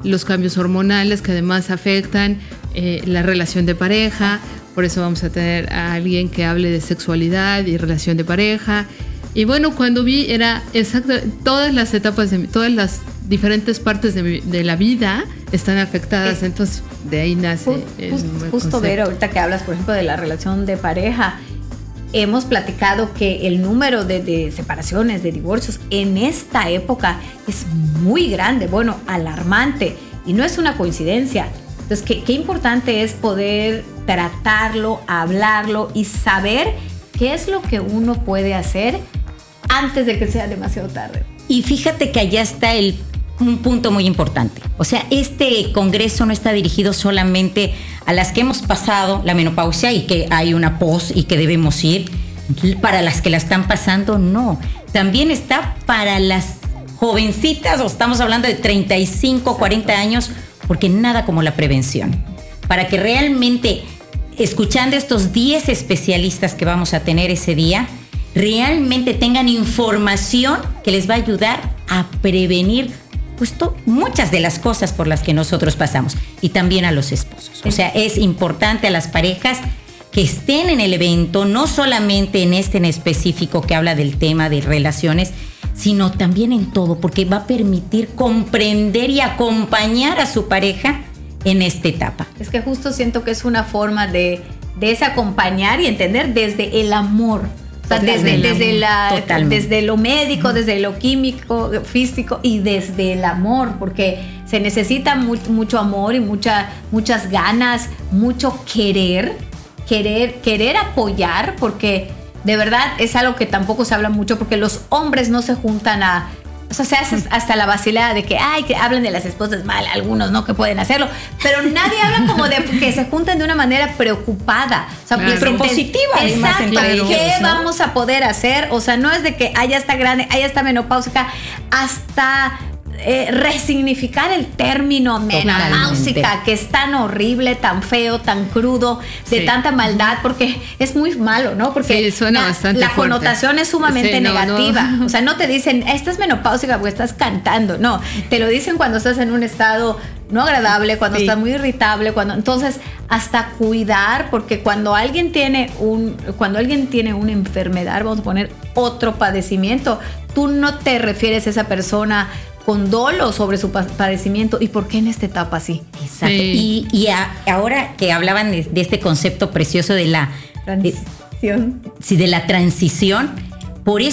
los cambios hormonales que además afectan la relación de pareja. Por eso vamos a tener a alguien que hable de sexualidad y relación de pareja. Y bueno, cuando vi era exacto, todas las etapas, todas las diferentes partes de la vida están afectadas, entonces de ahí nace justo Vero, ahorita que hablas por ejemplo de la relación de pareja, hemos platicado que el número de separaciones, de divorcios en esta época es muy grande, bueno, alarmante, y no es una coincidencia. Entonces qué importante es poder tratarlo, hablarlo y saber qué es lo que uno puede hacer antes de que sea demasiado tarde. Y fíjate que allá está un punto muy importante. O sea, este congreso no está dirigido solamente a las que hemos pasado la menopausia y que hay una pos y que debemos ir. Para las que la están pasando, no. También está para las jovencitas, o estamos hablando de 35, 40 años, porque nada como la prevención. Para que realmente, escuchando estos 10 especialistas que vamos a tener ese día, realmente tengan información que les va a ayudar a prevenir muchas de las cosas por las que nosotros pasamos, y también a los esposos. O sea, es importante a las parejas que estén en el evento, no solamente en en específico que habla del tema de relaciones, sino también en todo, porque va a permitir comprender y acompañar a su pareja en esta etapa. Es que justo siento que es una forma de ese acompañar y entender desde el amor. O sea, desde lo médico, desde lo químico, físico y desde el amor, porque se necesita mucho amor y muchas ganas, mucho querer apoyar, porque de verdad es algo que tampoco se habla mucho, porque los hombres no se juntan o sea, se hace hasta la vacilada de que hablan de las esposas mal, algunos no, que pueden hacerlo, pero nadie habla como de que se junten de una manera preocupada, o sea, propositiva. Exacto, ¿qué vamos a poder hacer? O sea, no es de que ya está grande, ya está menopáusica, hasta resignificar el término menopáusica, que es tan horrible, tan feo, tan crudo, de tanta maldad, porque es muy malo, ¿no? Porque suena bastante la fuerte. Connotación es sumamente negativa. No. O sea, no te dicen, estás menopáusica porque estás cantando. No, te lo dicen cuando estás en un estado no agradable, cuando estás muy irritable, entonces hasta cuidar, porque cuando alguien tiene una enfermedad, vamos a poner otro padecimiento, tú no te refieres a esa persona con dolo sobre su padecimiento. ¿Y por qué en esta etapa así? Exacto. Sí. Y ahora que hablaban de este concepto precioso de la transición. De la transición, por eso